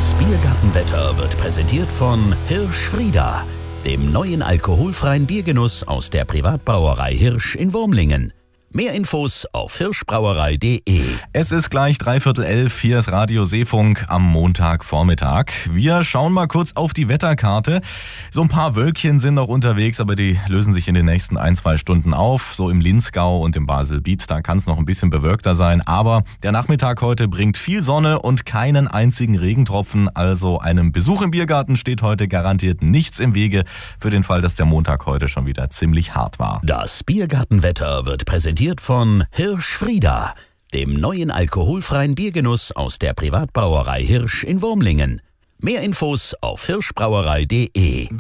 Das Biergartenwetter wird präsentiert von Hirsch Frieda, dem neuen alkoholfreien Biergenuss aus der Privatbrauerei Hirsch in Wurmlingen. Mehr Infos auf hirschbrauerei.de. Es ist gleich 11:45, hier ist Radio Seefunk am Montagvormittag. Wir schauen mal kurz auf die Wetterkarte. So ein paar Wölkchen sind noch unterwegs, aber die lösen sich in den nächsten 1-2 Stunden auf. So im Linzgau und im Baselbiet, da kann es noch ein bisschen bewölkter sein. Aber der Nachmittag heute bringt viel Sonne und keinen einzigen Regentropfen. Also einem Besuch im Biergarten steht heute garantiert nichts im Wege, für den Fall, dass der Montag heute schon wieder ziemlich hart war. Das Biergartenwetter wird präsentiert von Hirsch Frieda, dem neuen alkoholfreien Biergenuss aus der Privatbrauerei Hirsch in Wurmlingen. Mehr Infos auf hirschbrauerei.de.